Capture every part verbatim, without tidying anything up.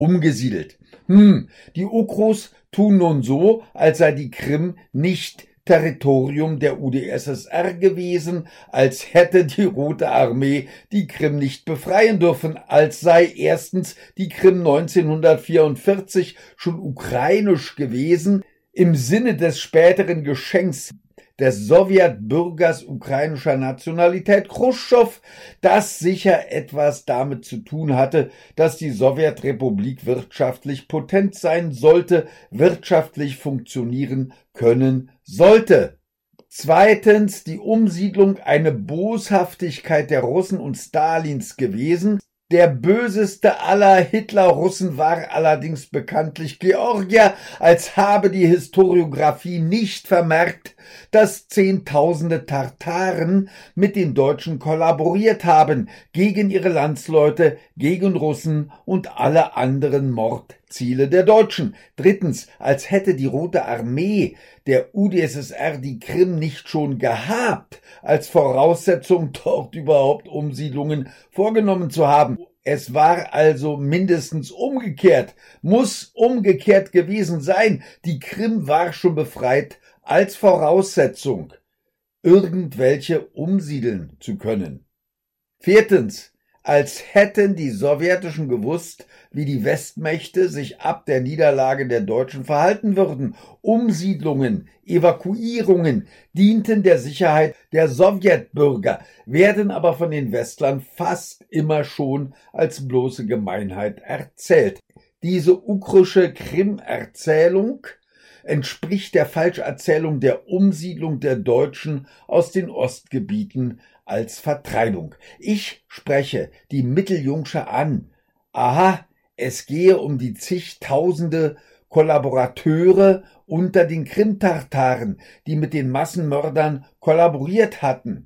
umgesiedelt. Hm, die Ukros tun nun so, als sei die Krim nicht Territorium der U d S S R gewesen, als hätte die Rote Armee die Krim nicht befreien dürfen, als sei erstens die Krim neunzehnhundertvierundvierzig schon ukrainisch gewesen, im Sinne des späteren Geschenks des Sowjetbürgers ukrainischer Nationalität Chruschtschow, das sicher etwas damit zu tun hatte, dass die Sowjetrepublik wirtschaftlich potent sein sollte, wirtschaftlich funktionieren können sollte. Zweitens, die Umsiedlung eine Boshaftigkeit der Russen und Stalins gewesen. Der böseste aller Hitler-Russen war allerdings bekanntlich Georgier, als habe die Historiographie nicht vermerkt, dass Zehntausende Tartaren mit den Deutschen kollaboriert haben, gegen ihre Landsleute, gegen Russen und alle anderen Mordziele der Deutschen. Drittens, als hätte die Rote Armee der U d S S R die Krim nicht schon gehabt, als Voraussetzung dort überhaupt Umsiedlungen vorgenommen zu haben. Es war also mindestens umgekehrt, muss umgekehrt gewesen sein. Die Krim war schon befreit als Voraussetzung, irgendwelche umsiedeln zu können. Viertens, als hätten die Sowjetischen gewusst, wie die Westmächte sich ab der Niederlage der Deutschen verhalten würden. Umsiedlungen, Evakuierungen dienten der Sicherheit der Sowjetbürger, werden aber von den Westlern fast immer schon als bloße Gemeinheit erzählt. Diese ukrische Krim-Erzählung entspricht der Falscherzählung der Umsiedlung der Deutschen aus den Ostgebieten als Vertreibung. Ich spreche die Mitteljungsche an. Aha, es gehe um die zigtausende Kollaborateure unter den Krimtartaren, die mit den Massenmördern kollaboriert hatten.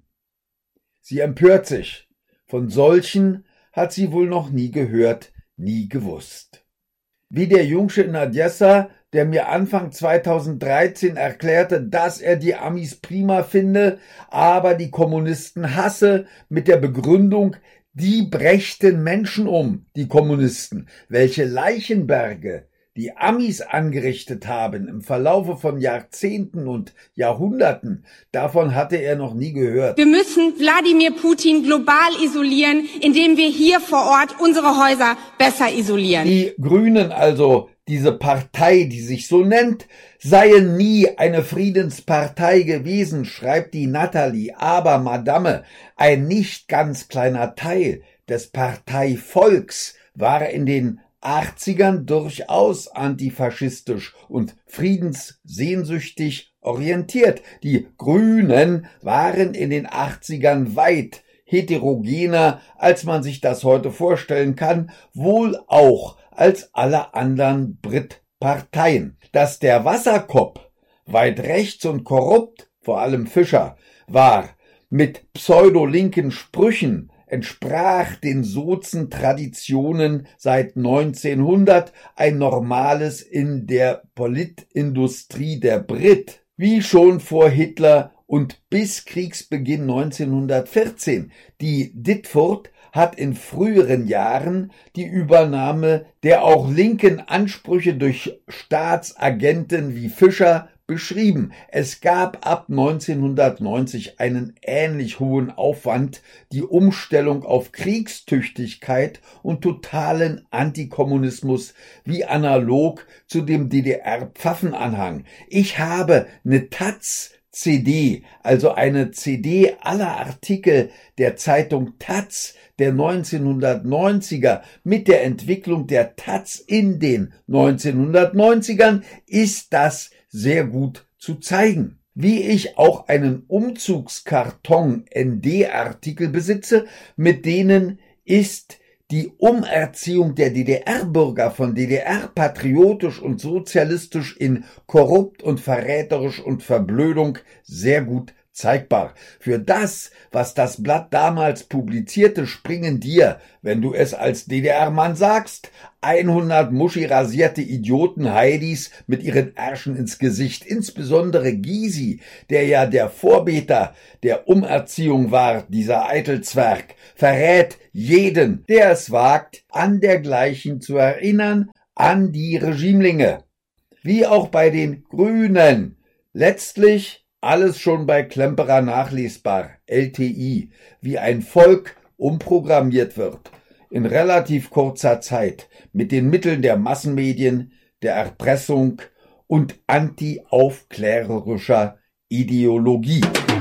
Sie empört sich. Von solchen hat sie wohl noch nie gehört, nie gewusst. Wie der Jungsche in Odessa, der mir Anfang zweitausenddreizehn erklärte, dass er die Amis prima finde, aber die Kommunisten hasse, mit der Begründung, die brächten Menschen um, die Kommunisten, welche Leichenberge die Amis angerichtet haben im Verlaufe von Jahrzehnten und Jahrhunderten, davon hatte er noch nie gehört. Wir müssen Wladimir Putin global isolieren, indem wir hier vor Ort unsere Häuser besser isolieren. Die Grünen, also diese Partei, die sich so nennt, seien nie eine Friedenspartei gewesen, schreibt die Nathalie, aber Madame, ein nicht ganz kleiner Teil des Parteivolks war in den achtzigern durchaus antifaschistisch und friedenssehnsüchtig orientiert. Die Grünen waren in den achtzigern weit heterogener, als man sich das heute vorstellen kann, wohl auch als alle anderen Brit-Parteien. Dass der Wasserkopf weit rechts und korrupt, vor allem Fischer, war, mit pseudolinken Sprüchen, entsprach den Sozen-Traditionen seit neunzehnhundert, ein normales in der Politindustrie der Brit, wie schon vor Hitler und bis Kriegsbeginn neunzehnhundertvierzehn. Die Ditfurth hat in früheren Jahren die Übernahme der auch linken Ansprüche durch Staatsagenten wie Fischer beschrieben. Es gab ab neunzehnhundertneunzig einen ähnlich hohen Aufwand, die Umstellung auf Kriegstüchtigkeit und totalen Antikommunismus wie analog zu dem D D R-Pfaffenanhang. Ich habe eine Taz C D, also eine C D aller Artikel der Zeitung Taz der neunzehnhundertneunziger mit der Entwicklung der Taz in den neunzehnhundertneunzigern, ist das sehr gut zu zeigen. Wie ich auch einen Umzugskarton N D-Artikel besitze, mit denen ist die Umerziehung der D D R-Bürger von D D R-patriotisch und sozialistisch in korrupt und verräterisch und Verblödung sehr gut zeigbar. Für das, was das Blatt damals publizierte, springen dir, wenn du es als D D R-Mann sagst, hundert muschirasierte Idioten-Heidis mit ihren Ärschen ins Gesicht. Insbesondere Gysi, der ja der Vorbeter der Umerziehung war, dieser Eitelzwerg, verrät jeden, der es wagt, an dergleichen zu erinnern, an die Regimelinge. Wie auch bei den Grünen. Letztlich alles schon bei Klemperer nachlesbar, L T I, wie ein Volk umprogrammiert wird. In relativ kurzer Zeit mit den Mitteln der Massenmedien, der Erpressung und antiaufklärerischer Ideologie.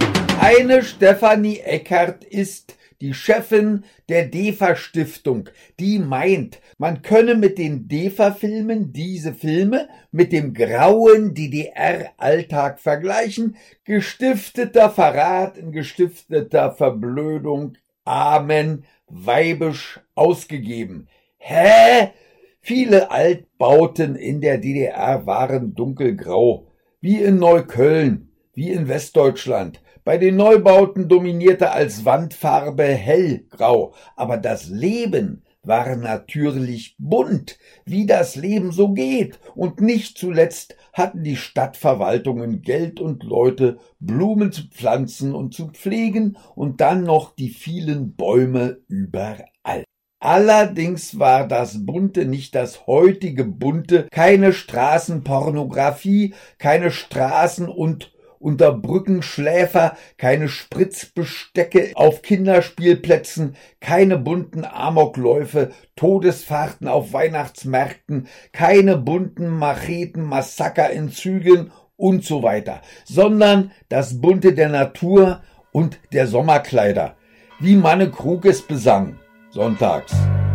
Eine Stefanie Eckert ist die Chefin der DEFA-Stiftung, die meint, man könne mit den DEFA-Filmen diese Filme mit dem grauen D D R-Alltag vergleichen. Gestifteter Verrat in gestifteter Verblödung. Amen. Weibisch ausgegeben. Hä? Viele Altbauten in der D D R waren dunkelgrau, wie in Neukölln, wie in Westdeutschland. Bei den Neubauten dominierte als Wandfarbe hellgrau, aber das Leben war natürlich bunt, wie das Leben so geht, und nicht zuletzt hatten die Stadtverwaltungen Geld und Leute, Blumen zu pflanzen und zu pflegen und dann noch die vielen Bäume überall. Allerdings war das Bunte nicht das heutige Bunte, keine Straßenpornografie, keine Straßen- und Unterbrückenschläfer, keine Spritzbestecke auf Kinderspielplätzen, keine bunten Amokläufe, Todesfahrten auf Weihnachtsmärkten, keine bunten Macheten-Massaker in Zügen und so weiter, sondern das Bunte der Natur und der Sommerkleider, wie Manne Krug es besang, sonntags.